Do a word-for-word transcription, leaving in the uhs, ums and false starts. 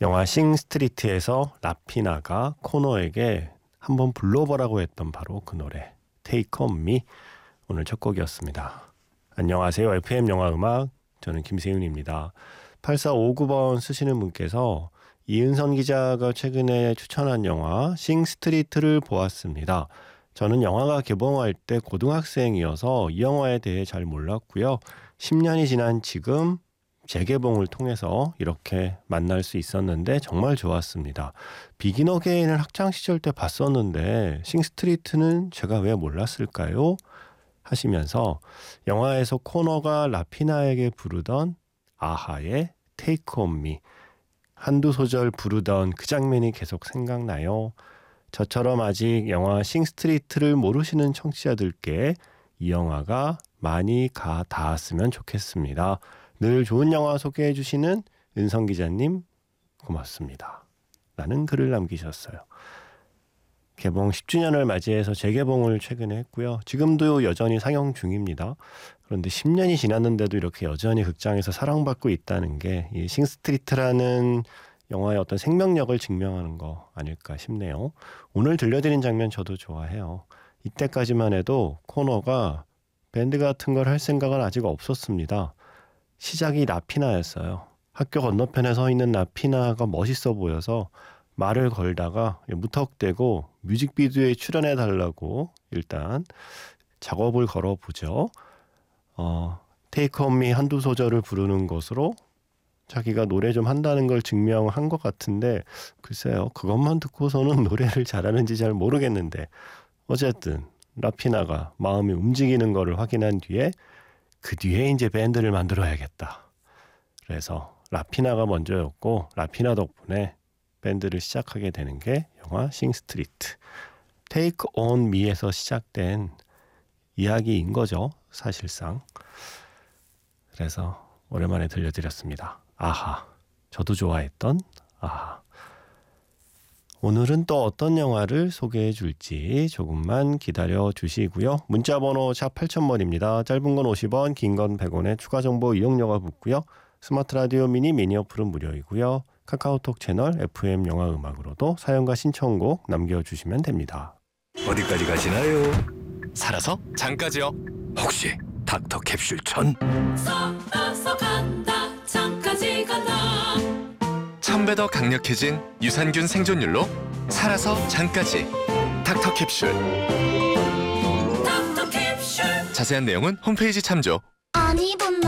영화 싱스트리트에서 라피나가 코너에게 한번 불러보라고 했던 바로 그 노래 Take On Me, 오늘 첫 곡이었습니다. 안녕하세요. 에프엠 영화음악, 저는 김세윤입니다. 팔사오구 번 쓰시는 분께서 이은선 기자가 최근에 추천한 영화 싱스트리트를 보았습니다. 저는 영화가 개봉할 때 고등학생이어서 이 영화에 대해 잘 몰랐고요. 십 년이 지난 지금 재개봉을 통해서 이렇게 만날 수 있었는데 정말 좋았습니다. 비긴 어게인을 학창시절 때 봤었는데 싱스트리트는 제가 왜 몰랐을까요? 하시면서 영화에서 코너가 라피나에게 부르던 아하의 Take On Me, 한두 소절 부르던 그 장면이 계속 생각나요. 저처럼 아직 영화 싱스트리트를 모르시는 청취자들께 이 영화가 많이 가 닿았으면 좋겠습니다. 늘 좋은 영화 소개해 주시는 은성 기자님 고맙습니다. 라는 글을 남기셨어요. 개봉 십 주년을 맞이해서 재개봉을 최근에 했고요. 지금도 여전히 상영 중입니다. 그런데 십 년이 지났는데도 이렇게 여전히 극장에서 사랑받고 있다는 게 이 싱스트리트라는 영화의 어떤 생명력을 증명하는 거 아닐까 싶네요. 오늘 들려드린 장면 저도 좋아해요. 이때까지만 해도 코너가 밴드 같은 걸 할 생각은 아직 없었습니다. 시작이 라피나였어요. 학교 건너편에 서 있는 라피나가 멋있어 보여서 말을 걸다가 무턱대고 뮤직비디오에 출연해달라고 일단 작업을 걸어보죠. 어, Take On Me 한두 소절을 부르는 것으로 자기가 노래 좀 한다는 걸 증명한 것 같은데, 글쎄요, 그것만 듣고서는 노래를 잘하는지 잘 모르겠는데, 어쨌든 라피나가 마음이 움직이는 거를 확인한 뒤에 그 뒤에 이제 밴드를 만들어야겠다. 그래서 라피나가 먼저였고 라피나 덕분에 밴드를 시작하게 되는 게 영화 싱스트리트. Take On Me에서 시작된 이야기인 거죠, 사실상. 그래서 오랜만에 들려드렸습니다. 아하, 저도 좋아했던 아하. 오늘은 또 어떤 영화를 소개해 줄지 조금만 기다려 주시고요. 문자번호 샵 팔천 번입니다. 짧은 건 오십 원, 긴 건 백 원에 추가 정보 이용료가 붙고요. 스마트 라디오 미니 미니 어플은 무료이고요. 카카오톡 채널 에프엠 영화 음악으로도 사연과 신청곡 남겨주시면 됩니다. 어디까지 가시나요? 살아서 장까지요. 혹시 닥터 캡슐 천? 살아서 간다 장까지 간다. 천 배 더 강력해진 유산균 생존율로 살아서 장까지 닥터 캡슐. 닥터 캡슐. 자세한 내용은 홈페이지 참조.